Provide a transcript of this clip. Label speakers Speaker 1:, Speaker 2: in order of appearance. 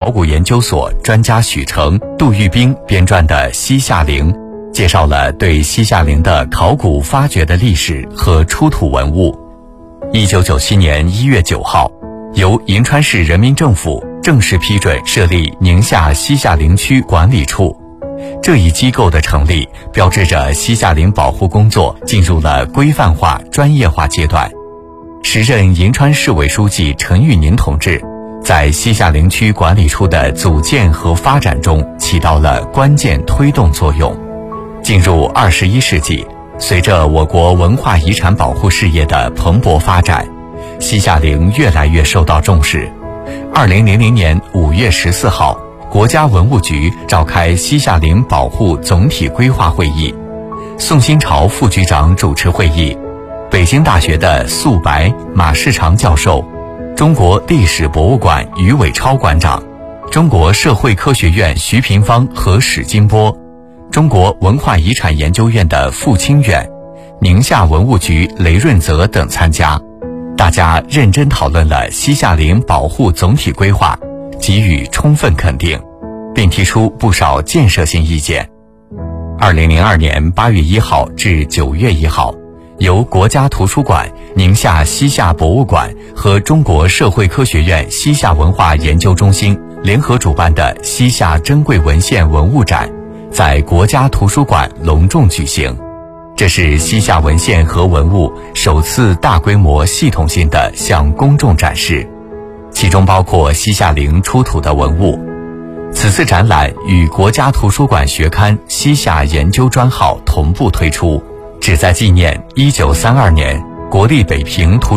Speaker 1: 考古研究所专家许成、杜玉冰编撰的《西夏陵》，介绍了对西夏陵的考古发掘的历史和出土文物。1997年1月9号，由银川市人民政府正式批准设立宁夏西夏陵区管理处。这一机构的成立，标志着西夏陵保护工作进入了规范化、专业化阶段。时任银川市委书记陈玉宁同志在西夏陵区管理处的组建和发展中起到了关键推动作用。进入21世纪，随着我国文化遗产保护事业的蓬勃发展，西夏陵越来越受到重视。2000年5月14号，国家文物局召开西夏陵保护总体规划会议，宋新潮副局长主持会议，北京大学的素白、马世长教授，中国历史博物馆于伟超馆长，中国社会科学院徐平芳和史金波，中国文化遗产研究院的傅清远，宁夏文物局雷润泽等参加。大家认真讨论了西夏陵保护总体规划，给予充分肯定，并提出不少建设性意见。2002年8月1号至9月1号，由国家图书馆、宁夏西夏博物馆和中国社会科学院西夏文化研究中心联合主办的西夏珍贵文献文物展在国家图书馆隆重举行。这是西夏文献和文物首次大规模系统性的向公众展示，其中包括西夏陵出土的文物。此次展览与国家图书馆学刊西夏研究专号同步推出，旨在纪念1932年国立北平图